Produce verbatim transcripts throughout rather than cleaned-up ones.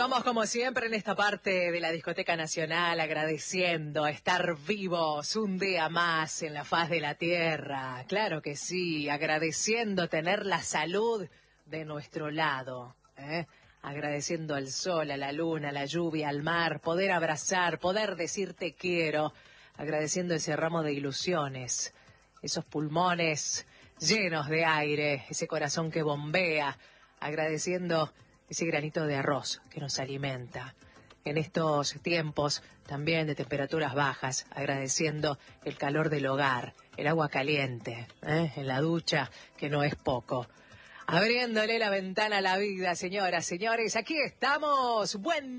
Vamos como siempre en esta parte de la Discoteca Nacional agradeciendo estar vivos un día más en la faz de la tierra. Claro que sí, agradeciendo tener la salud de nuestro lado, ¿eh? Agradeciendo al sol, a la luna, a la lluvia, al mar, poder abrazar, poder decir te quiero, agradeciendo ese ramo de ilusiones, esos pulmones llenos de aire, ese corazón que bombea, agradeciendo ese granito de arroz que nos alimenta. En estos tiempos también de temperaturas bajas, agradeciendo el calor del hogar, el agua caliente, ¿eh? En la ducha, que no es poco. Abriéndole la ventana a la vida, señoras, señores, aquí estamos.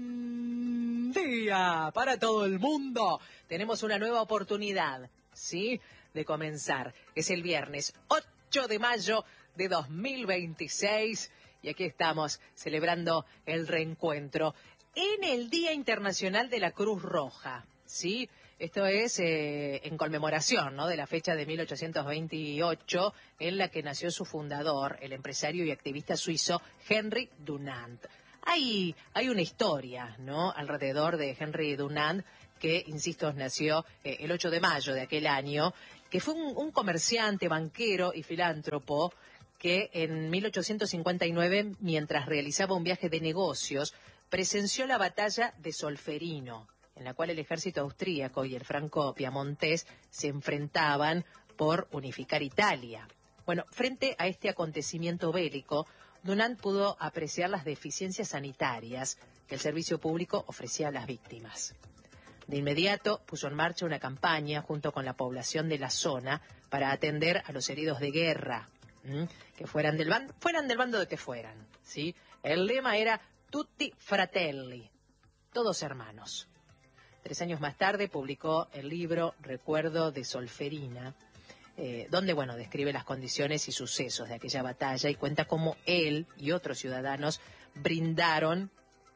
Buen día para todo el mundo. Tenemos una nueva oportunidad, ¿sí?, de comenzar. Es el viernes ocho de mayo de dos mil veintiséis y aquí estamos celebrando el reencuentro en el Día Internacional de la Cruz Roja, ¿sí? Esto es eh, en conmemoración, ¿no?, de la fecha de mil ochocientos veintiocho en la que nació su fundador, el empresario y activista suizo Henry Dunant. Hay, hay una historia, ¿no?, alrededor de Henry Dunant que, insisto, nació eh, el ocho de mayo de aquel año, que fue un, un comerciante, banquero y filántropo que en mil ochocientos cincuenta y nueve, mientras realizaba un viaje de negocios, presenció la batalla de Solferino, en la cual el ejército austríaco y el franco piamontés se enfrentaban por unificar Italia. Bueno, frente a este acontecimiento bélico, Dunant pudo apreciar las deficiencias sanitarias que el servicio público ofrecía a las víctimas. De inmediato puso en marcha una campaña junto con la población de la zona para atender a los heridos de guerra, ¿m? que fueran del bando, fueran del bando de que fueran, ¿sí? El lema era Tutti Fratelli, todos hermanos. Tres años más tarde publicó el libro Recuerdo de Solferina, eh, donde, bueno, describe las condiciones y sucesos de aquella batalla y cuenta cómo él y otros ciudadanos brindaron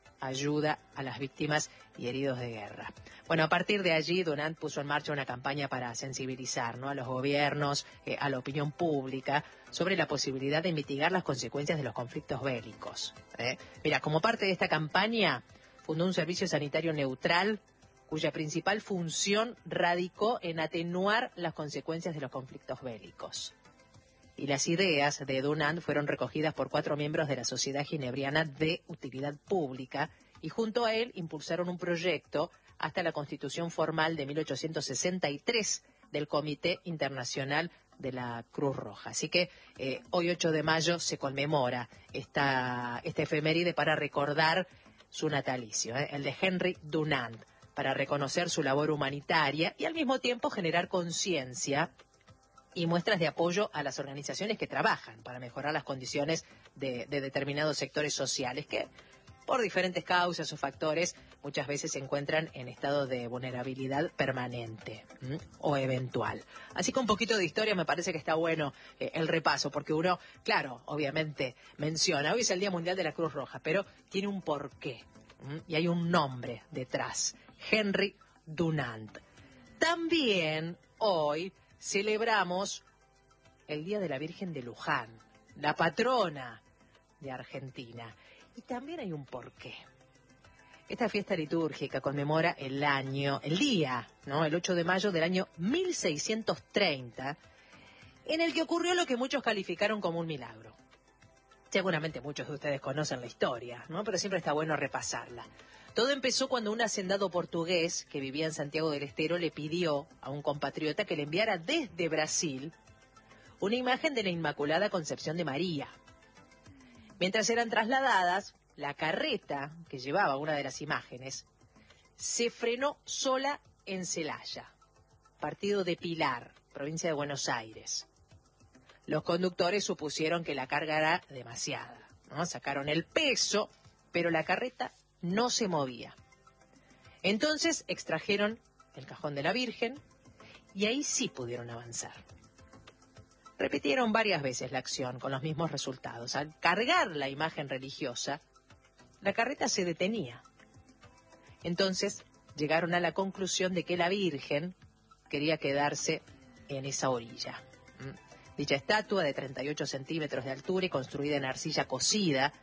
ayuda a las víctimas y heridos de guerra. Bueno, a partir de allí, Dunant puso en marcha una campaña para sensibilizar, ¿no?, a los gobiernos, eh, a la opinión pública, sobre la posibilidad de mitigar las consecuencias de los conflictos bélicos, ¿eh? Mira, como parte de esta campaña, fundó un servicio sanitario neutral, cuya principal función radicó en atenuar las consecuencias de los conflictos bélicos. Y las ideas de Dunant fueron recogidas por cuatro miembros de la Sociedad Ginebriana de Utilidad Pública y junto a él impulsaron un proyecto hasta la constitución formal de mil ochocientos sesenta y tres del Comité Internacional de la Cruz Roja. Así que eh, hoy ocho de mayo se conmemora esta, esta efeméride para recordar su natalicio, ¿eh? el de Henry Dunant, para reconocer su labor humanitaria y al mismo tiempo generar conciencia y muestras de apoyo a las organizaciones que trabajan para mejorar las condiciones de, de determinados sectores sociales que, por diferentes causas o factores, muchas veces se encuentran en estado de vulnerabilidad permanente, ¿m? o eventual. Así que un poquito de historia me parece que está bueno eh, el repaso, porque uno, claro, obviamente menciona, hoy es el Día Mundial de la Cruz Roja, pero tiene un porqué, ¿m? y hay un nombre detrás, Henry Dunant. También hoy celebramos el Día de la Virgen de Luján, la patrona de Argentina. Y también hay un porqué. Esta fiesta litúrgica conmemora el año, el día, ¿no?, el ocho de mayo del año mil seiscientos treinta, en el que ocurrió lo que muchos calificaron como un milagro. Seguramente muchos de ustedes conocen la historia, ¿no?, pero siempre está bueno repasarla. Todo empezó cuando un hacendado portugués que vivía en Santiago del Estero le pidió a un compatriota que le enviara desde Brasil una imagen de la Inmaculada Concepción de María. Mientras eran trasladadas, la carreta que llevaba una de las imágenes se frenó sola en Celaya, partido de Pilar, provincia de Buenos Aires. Los conductores supusieron que la carga era demasiada, ¿no? Sacaron el peso, pero la carreta no se movía. Entonces extrajeron el cajón de la Virgen y ahí sí pudieron avanzar. Repitieron varias veces la acción con los mismos resultados. Al cargar la imagen religiosa, la carreta se detenía. Entonces llegaron a la conclusión de que la Virgen quería quedarse en esa orilla. Dicha estatua de treinta y ocho centímetros de altura y construida en arcilla cocida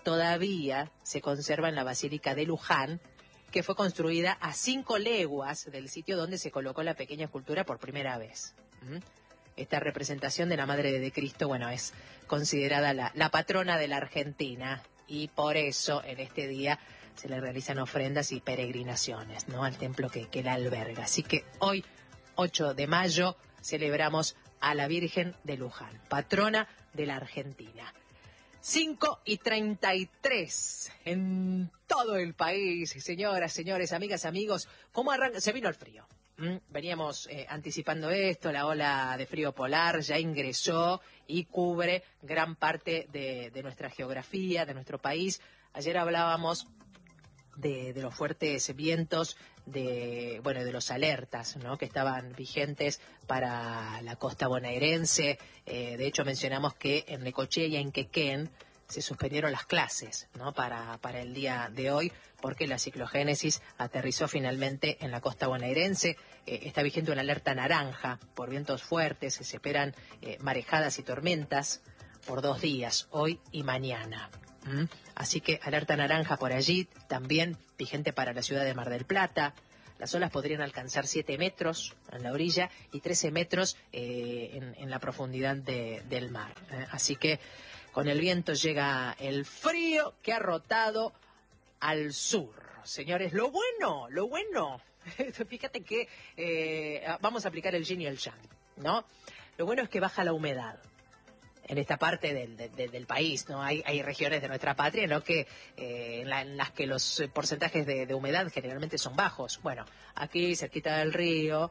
todavía se conserva en la Basílica de Luján, que fue construida a cinco leguas del sitio donde se colocó la pequeña escultura por primera vez. ¿Mm? Esta representación de la Madre de Cristo, bueno, es considerada la, la patrona de la Argentina, y por eso en este día se le realizan ofrendas y peregrinaciones, ¿no?, al templo que, que la alberga. Así que hoy, ocho de mayo, celebramos a la Virgen de Luján, patrona de la Argentina. cinco y treinta y tres en todo el país, señoras, señores, amigas, amigos. ¿Cómo arranca? Se vino el frío. ¿Mm? Veníamos eh, anticipando esto, la ola de frío polar ya ingresó y cubre gran parte de, de nuestra geografía, de nuestro país. Ayer hablábamos de, de los fuertes vientos, de bueno de los alertas, ¿no?, que estaban vigentes para la costa bonaerense. Eh, de hecho, mencionamos que en Necochea y en Quequén se suspendieron las clases, ¿no?, para, para el día de hoy, porque la ciclogénesis aterrizó finalmente en la costa bonaerense. Eh, está vigente una alerta naranja por vientos fuertes, se esperan eh, marejadas y tormentas por dos días, hoy y mañana. ¿Mm? Así que alerta naranja por allí, también vigente para la ciudad de Mar del Plata. Las olas podrían alcanzar siete metros en la orilla y trece metros eh, en, en la profundidad de, del mar. ¿eh? Así que con el viento llega el frío que ha rotado al sur. Señores, lo bueno, lo bueno, fíjate que eh, vamos a aplicar el yin y el yang, ¿no? Lo bueno es que baja la humedad en esta parte del, del, del país, ¿no? Hay, hay regiones de nuestra patria, ¿no?, que eh, en, la, en las que los porcentajes de, de humedad generalmente son bajos. Bueno, aquí, cerquita del río,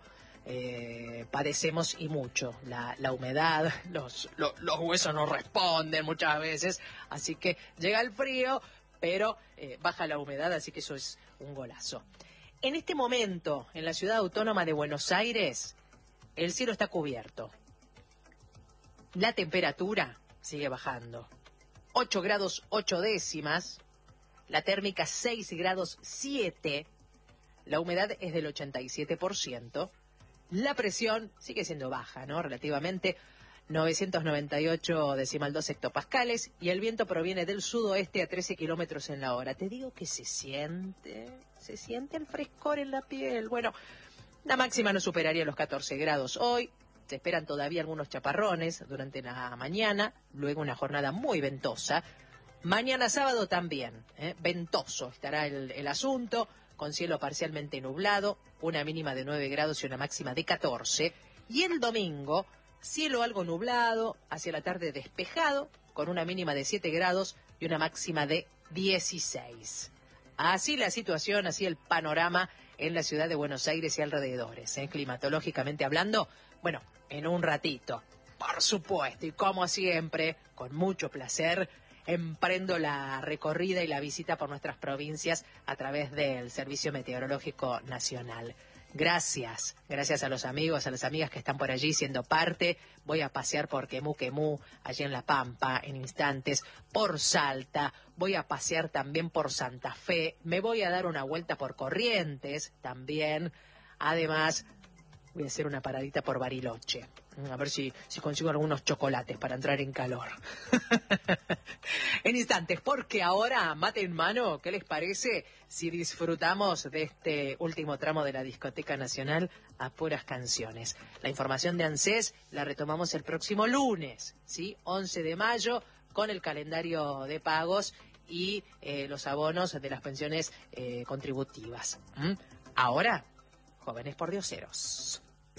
eh, padecemos y mucho la, la humedad, los, lo, los huesos no responden muchas veces, así que llega el frío, pero eh, baja la humedad, así que eso es un golazo. En este momento, en la ciudad autónoma de Buenos Aires, el cielo está cubierto. La temperatura sigue bajando. ocho grados ocho décimas, la térmica seis grados siete, la humedad es del ochenta y siete por ciento, la presión sigue siendo baja, ¿no?, relativamente, novecientos noventa y ocho decimal dos hectopascales, y el viento proviene del sudoeste a trece kilómetros en la hora. Te digo que se siente, se siente el frescor en la piel. Bueno, la máxima no superaría los catorce grados hoy. Se esperan todavía algunos chaparrones durante la mañana, luego una jornada muy ventosa. Mañana sábado también, ¿eh? ventoso estará el, el asunto, con cielo parcialmente nublado, una mínima de nueve grados y una máxima de catorce. Y el domingo, cielo algo nublado, hacia la tarde despejado, con una mínima de siete grados y una máxima de dieciséis. Así la situación, así el panorama en la ciudad de Buenos Aires y alrededores, ¿eh? climatológicamente hablando. Bueno, en un ratito, por supuesto, y como siempre, con mucho placer, emprendo la recorrida y la visita por nuestras provincias a través del Servicio Meteorológico Nacional. Gracias, gracias a los amigos, a las amigas que están por allí siendo parte. Voy a pasear por Quemú Quemú, allí en La Pampa, en instantes, por Salta. Voy a pasear también por Santa Fe. Me voy a dar una vuelta por Corrientes también. Además, voy a hacer una paradita por Bariloche. A ver si, si consigo algunos chocolates para entrar en calor. En instantes, porque ahora, mate en mano, ¿qué les parece si disfrutamos de este último tramo de la Discoteca Nacional a puras canciones? La información de ANSES la retomamos el próximo lunes, ¿sí? once de mayo, con el calendario de pagos y eh, los abonos de las pensiones eh, contributivas. ¿Mm? Ahora, jóvenes pordioseros.